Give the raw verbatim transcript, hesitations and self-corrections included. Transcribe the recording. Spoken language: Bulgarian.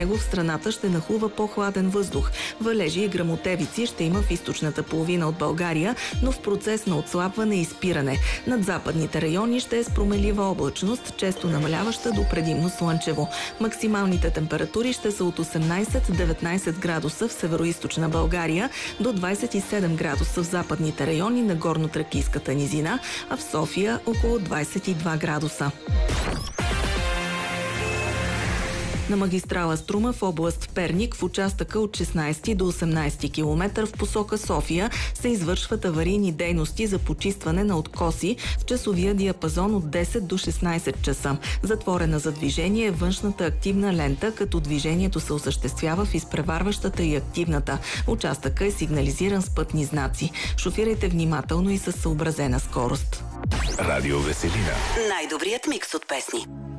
в страната ще нахлува по-хладен въздух. Валежи и гръмотевици ще има в източната половина от България, но в процес на отслабване и спиране. Над западните райони ще е с промелива облачност, често намаляваща до предимно слънчево. Максималните температури ще са от осемнайсет до деветнайсет градуса в североизточна България, до двайсет и седем градуса в западните райони на Горнотракийската низина, а в София около двайсет и два градуса. На магистрала Струма в област Перник в участъка от шестнайсети до осемнайсети километър в посока София се извършват аварийни дейности за почистване на откоси в часовия диапазон от десет до шестнайсет часа. Затворена за движение е външната активна лента, като движението се осъществява в изпреварващата и активната. Участъка е сигнализиран с пътни знаци. Шофирайте внимателно и със съобразена скорост. Радио Веселина. Най-добрият микс от песни.